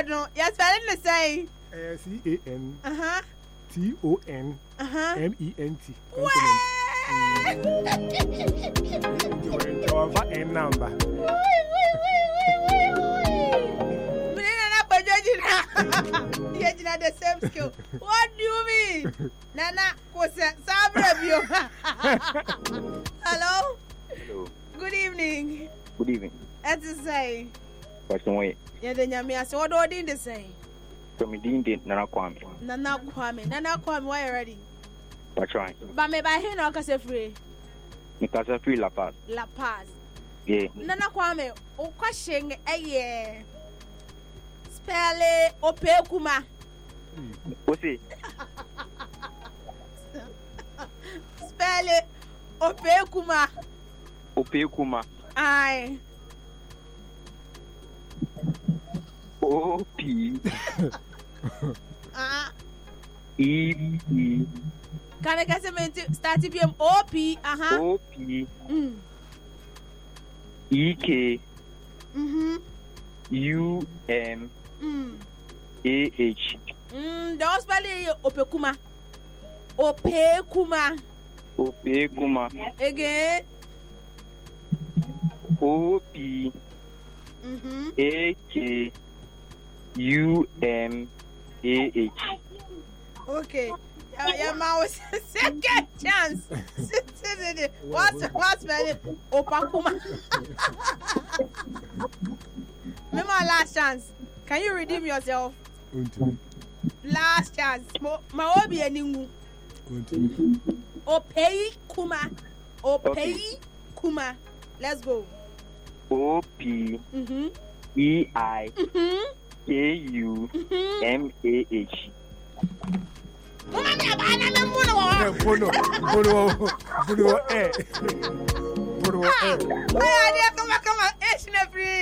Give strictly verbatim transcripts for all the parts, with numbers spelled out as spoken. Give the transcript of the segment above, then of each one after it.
no. Yes, spelling the same. C A N Uh-huh. T O N Uh-huh. M E N T. Wait. Over a number. Wait, wait, wait, wait, wait, wait. You're not the same skill. What do you mean? Nana, what's that? Hello? Hello. Good evening. Good evening. As I say, What's the way? yeah, then you may say, what do you say? From Medina, Nana Kwame. Nana Kwame, Nana Kwame, why are you ready? What's right? But maybe I hear no case free. Because I feel La Paz. La Paz. Yeah. Nana Kwame, o question a year. Spell it, Opekuma. What's it? Spell it, Opekuma. Opekuma. Aye. O P Ah. E P. Can I get some start P M O P? Uh huh. O P Mm. E K Mhm. U M Mm. A H. Mm. Don't spell it Opekuma. Opekuma. Opekuma. Again. O P Mhm. A K U M A H. Okay. Yeah, yeah, ma was second chance. What's what's spell it Opakuma? Me my last chance. Can you redeem yourself? Last chance. My obi eningu. Opei kuma. Opei kuma. Let's go. O P Mhm. E I Mhm. K U M A H. Mama me abana me muno. Bono, Bono, Bono, eh. Bono, eh. Why are they come come H na free?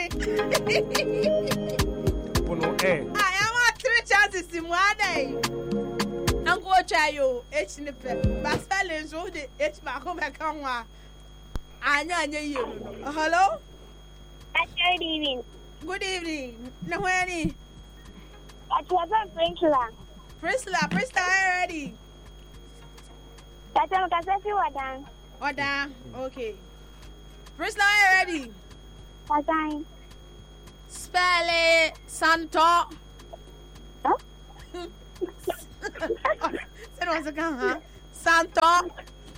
Bono, eh. I am three chances in one day. Uncle Chayo, H na pe. But spelling so the H back home back on one. Anya anya you. Hello? Good evening. Good evening. No any. At your Priscilla. Priscilla, Priscilla already. That's what I said. You are done. Order. Okay. Priscilla already. That's fine. Spell it Santo. Huh? Say what's again, huh? Santo.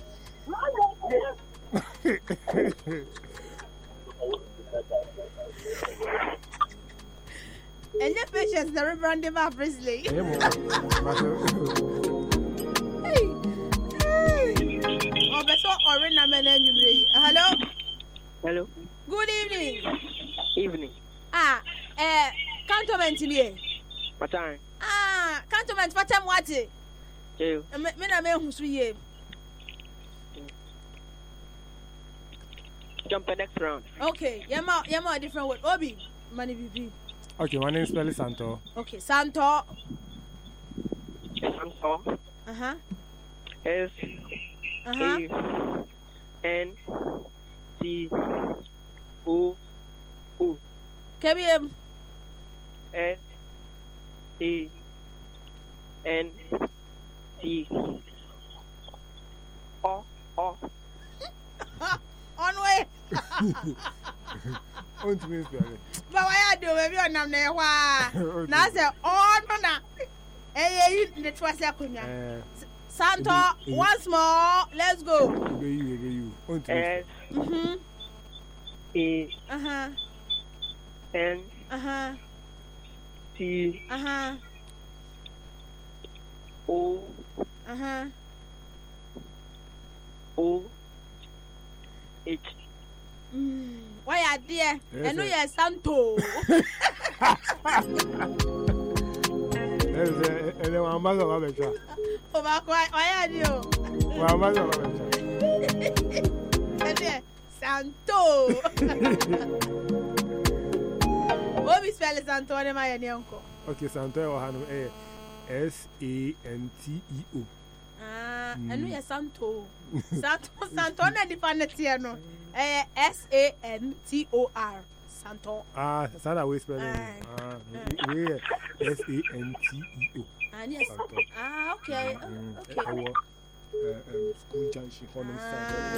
And your patience, the Reverend Deva Presley. Hey. Oh, but so Orina Menen. Hello. Hello. Good evening. Evening. Ah, eh, cantonment here. What time? Ah, cantonment. What time? What? You. Me na me who's we. Jump the next round. Okay, yama yama a different word. Obi, money B B. Okay, my name is Spelly Santo. Okay, Santo. Santo. Uh huh. S Uh huh. A N T O O. K B M. S A N T O O. On way. On to me, Spelly. But why I do maybe on them there? Why? Now say on na. Hey, you the trust ya kunya. Santo, once more. Let's go. You, you, you. On to me. S Mhm. A Uh huh. N Uh huh. T Uh huh. O Uh huh. O H. Mm. Why are there? Yes, I know sir. you're Santo. And then I'm not going to Oh, my God. Why are you? Well, I'm not going to Santo. What we spell Santo and my uncle? Okay, Santo, S A N T E O. Ah, I know you're Santo. Santo, Santo, and the Fanatiano. S A N T O R. Santo. Ah, Sana we spelling. Aye. Ah, we S A N T E O. And yes. Santo. Ah, okay. Mm, Okay. Our uh, um, school junction, Honham Center.